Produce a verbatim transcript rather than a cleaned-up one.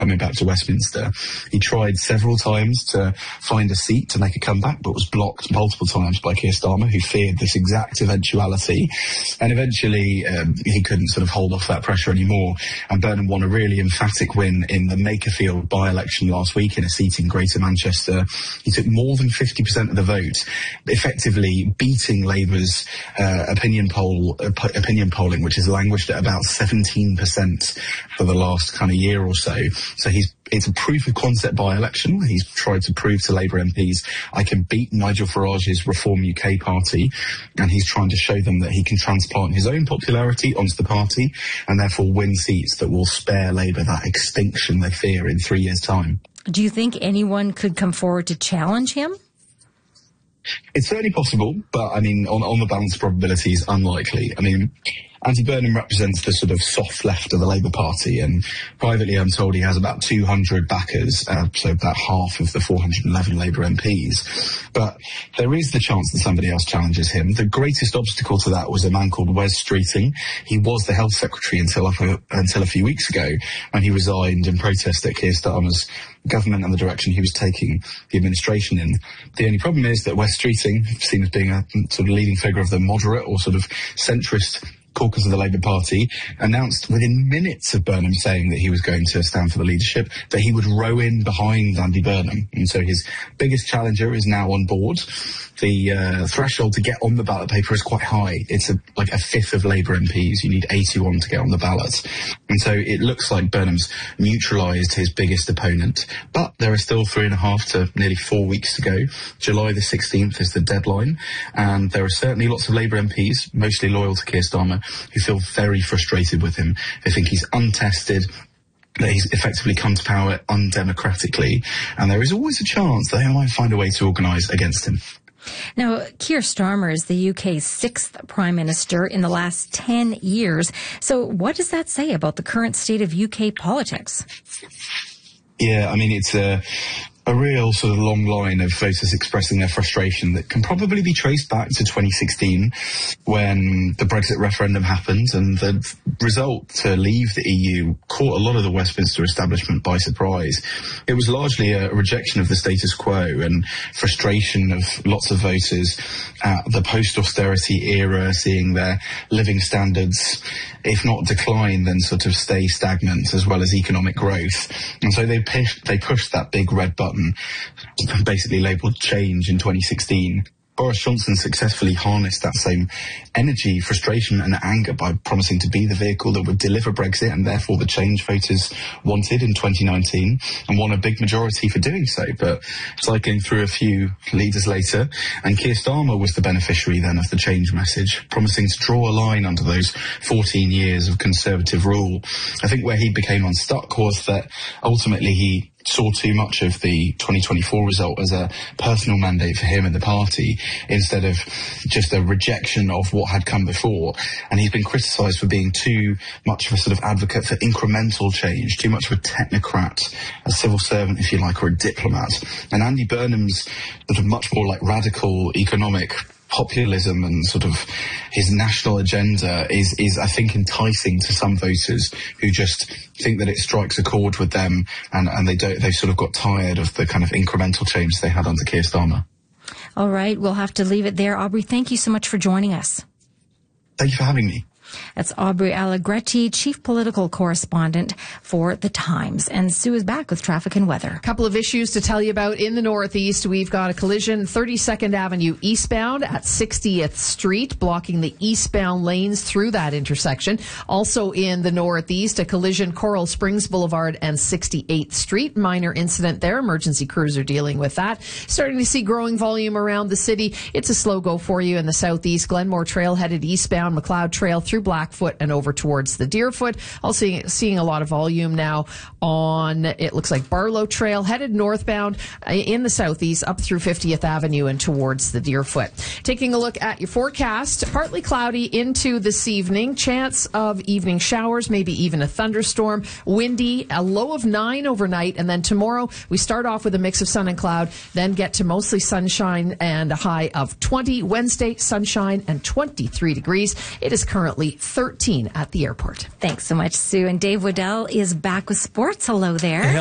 coming back to Westminster. He tried several times to find a seat to make a comeback, but was blocked multiple times by Keir Starmer, who feared this exact eventuality. And eventually, um, he couldn't sort of hold off that pressure anymore. And Burnham won a really emphatic win in the Makerfield by-election last week in a seat in Greater Manchester. He took more than fifty percent of the vote, effectively beating Labour's uh, opinion poll uh, p- opinion polling, which has languished at about seventeen percent for the last kind of year or so. So he's it's a proof of concept by-election. He's tried to prove to Labour M Ps, I can beat Nigel Farage's Reform U K party, and he's trying to show them that he can transplant his own popularity onto the party and therefore win seats that will spare Labour that extinction they fear in three years' time. Do you think anyone could come forward to challenge him? It's certainly possible, but I mean, on, on the balance, probability is unlikely. I mean, Andy Burnham represents the sort of soft left of the Labour Party, and privately I'm told he has about two hundred backers, uh, so about half of the four hundred eleven Labour M Ps. But there is the chance that somebody else challenges him. The greatest obstacle to that was a man called Wes Streeting. He was the Health Secretary until a, until a few weeks ago, when he resigned in protest at Keir Starmer's government and the direction he was taking the administration in. The only problem is that Wes Streeting, seen as being a sort of leading figure of the moderate or sort of centrist caucus of the Labour Party, announced within minutes of Burnham saying that he was going to stand for the leadership that he would row in behind Andy Burnham. And so his biggest challenger is now on board. The uh, threshold to get on the ballot paper is quite high. It's a, like a fifth of Labour M Ps. You need eighty-one to get on the ballot. And so it looks like Burnham's neutralised his biggest opponent. But there are still three and a half to nearly four weeks to go. July the sixteenth is the deadline. And there are certainly lots of Labour M Ps, mostly loyal to Keir Starmer, who feel very frustrated with him. They think he's untested, that he's effectively come to power undemocratically, and there is always a chance that they might find a way to organise against him. Now, Keir Starmer is the U K's sixth Prime Minister in the last ten years. So what does that say about the current state of U K politics? Yeah, I mean, it's a... a real sort of long line of voters expressing their frustration that can probably be traced back to twenty sixteen, when the Brexit referendum happened, and the result to leave the E U caught a lot of the Westminster establishment by surprise. It was largely a rejection of the status quo and frustration of lots of voters at the post-austerity era, seeing their living standards, if not decline, then sort of stay stagnant, as well as economic growth. And so they pushed, they pushed that big red button, basically labelled change, in twenty sixteen. Boris Johnson successfully harnessed that same energy, frustration and anger by promising to be the vehicle that would deliver Brexit and therefore the change voters wanted in twenty nineteen, and won a big majority for doing so. But cycling through a few leaders later, and Keir Starmer was the beneficiary then of the change message, promising to draw a line under those fourteen years of Conservative rule. I think where he became unstuck was that ultimately he saw too much of the twenty twenty-four result as a personal mandate for him and the party, instead of just a rejection of what had come before. And he's been criticised for being too much of a sort of advocate for incremental change, too much of a technocrat, a civil servant, if you like, or a diplomat. And Andy Burnham's sort of much more like radical economic populism and sort of his national agenda is, is I think, enticing to some voters who just think that it strikes a chord with them, and, and they don't, they've sort of got tired of the kind of incremental change they had under Keir Starmer. All right, we'll have to leave it there. Aubrey, thank you so much for joining us. Thank you for having me. That's Aubrey Allegretti, Chief Political Correspondent for The Times. And Sue is back with traffic and weather. A couple of issues to tell you about in the Northeast. We've got a collision thirty-second Avenue eastbound at sixtieth Street, blocking the eastbound lanes through that intersection. Also in the Northeast, a collision Coral Springs Boulevard and sixty-eighth Street. Minor incident there. Emergency crews are dealing with that. Starting to see growing volume around the city. It's a slow go for you in the Southeast. Glenmore Trail headed eastbound, McLeod Trail through Blackfoot and over towards the Deerfoot. Also seeing, seeing a lot of volume now on, it looks like Barlow Trail, headed northbound in the southeast up through fiftieth Avenue and towards the Deerfoot. Taking a look at your forecast, partly cloudy into this evening, chance of evening showers, maybe even a thunderstorm, windy, a low of nine overnight, and then tomorrow we start off with a mix of sun and cloud, then get to mostly sunshine and a high of twenty. Wednesday, sunshine and twenty-three degrees. It is currently runway thirteen at the airport. Thanks so much, Sue. And Dave Waddell is back with sports. Hello there.